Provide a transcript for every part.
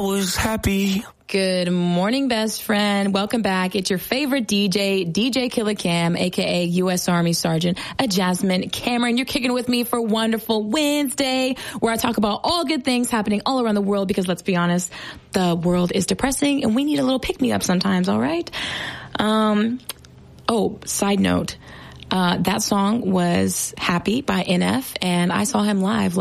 was happy. Good morning, best friend. Welcome back. It's your favorite DJ, DJ Killer Cam, a.k.a. U.S. Army Sergeant Jasmine Cameron. You're kicking with me for Wonderful Wednesday, where I talk about all good things happening all around the world, because let's be honest, the world is depressing and we need a little pick-me-up sometimes, all right? Side note. That song was Happy by NF, and I saw him live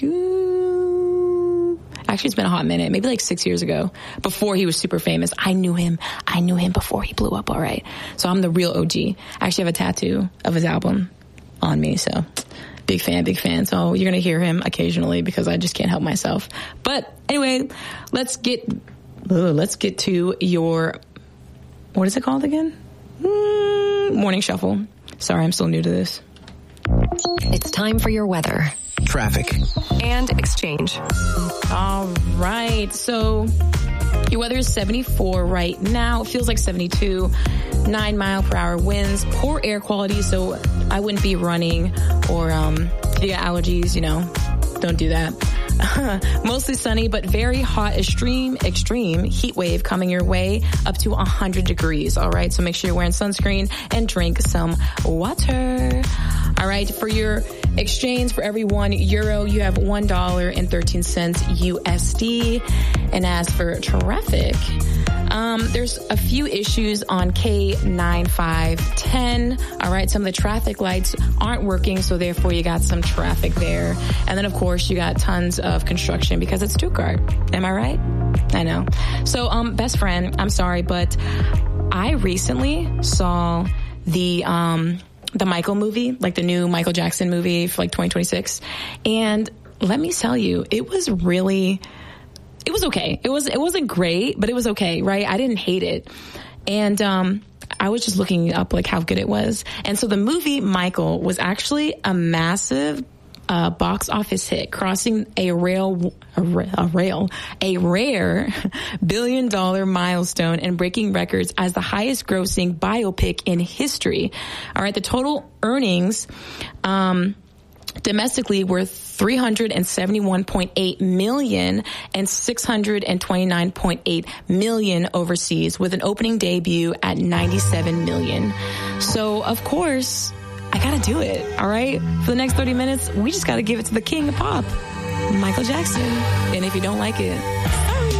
actually it's been a hot minute, maybe like 6 years ago, before he was super famous. I knew him before he blew up, all right? So I'm the real OG. I actually have a tattoo of his album on me, so big fan. So you're going to hear him occasionally because I just can't help myself. But anyway, let's get to your, what is it called again? Morning Shuffle. Sorry, I'm still new to this. It's time for your weather, Traffic, and exchange. All right. So your weather is 74 right now. It feels like 72. 9-mile-per-hour winds. Poor air quality, so I wouldn't be running, or if you got allergies, don't do that. Mostly sunny, but very hot, extreme heat wave coming your way up to 100 degrees. All right. So make sure you're wearing sunscreen and drink some water. All right. For your exchange, for every €1, you have $1.13 USD. And as for traffic, there's a few issues on K9510. All right. Some of the traffic lights aren't working, so therefore you got some traffic there. And then, of course, you got tons of construction because it's Stuttgart. Am I right? I know. So, best friend, I'm sorry, but I recently saw the Michael movie, like the new Michael Jackson movie for like 2026. And let me tell you, it was okay. It wasn't great, but it was okay, right? I didn't hate it. And I was just looking up like how good it was. And so the movie Michael was actually a massive box office hit, crossing a rare $1 billion milestone and breaking records as the highest grossing biopic in history. All right, the total earnings domestically were $371.8 million and $629.8 million overseas, with an opening debut at $97 million. So, of course, I gotta do it, all right? For the next 30 minutes, we just gotta give it to the king of pop, Michael Jackson. And if you don't like it,